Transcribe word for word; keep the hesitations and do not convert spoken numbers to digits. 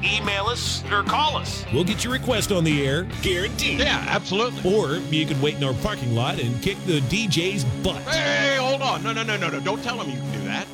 email us, or call us. We'll get your request on the air, guaranteed. Yeah, absolutely. Or you can wait in our parking lot and kick the D J's butt. Hey, hold on. No, no, no, no, no. Don't tell them you can do that.